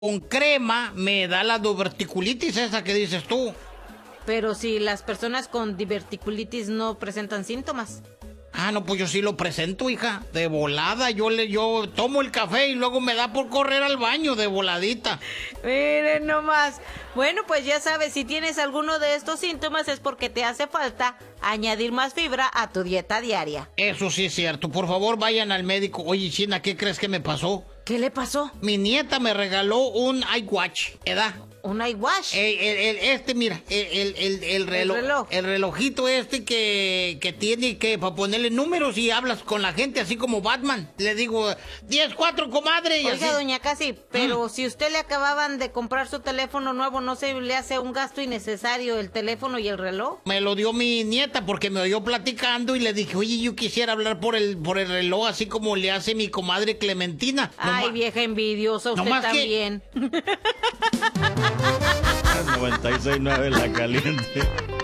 con crema me da la diverticulitis esa que dices tú. Pero si las personas con diverticulitis no presentan síntomas. Ah, no, pues yo sí lo presento, hija, de volada. Yo tomo el café y luego me da por correr al baño de voladita. Miren nomás. Bueno, pues ya sabes, si tienes alguno de estos síntomas es porque te hace falta añadir más fibra a tu dieta diaria. Eso sí es cierto. Por favor, vayan al médico. Oye, China, ¿qué crees que me pasó? ¿Qué le pasó? Mi nieta me regaló un iWatch, ¿edad? ¿Un iWatch? Mira, el reloj. El relojito que tiene que para ponerle números y hablas con la gente así como Batman. Le digo, 10-4, comadre. Y oiga, así. doña Casi, pero si usted le acababan de comprar su teléfono nuevo, ¿no se le hace un gasto innecesario el teléfono y el reloj? Me lo dio mi nieta porque me oyó platicando y le dije, oye, yo quisiera hablar por el reloj así como le hace mi comadre Clementina. Ay, vieja envidiosa, usted también. 96.9 La Caliente.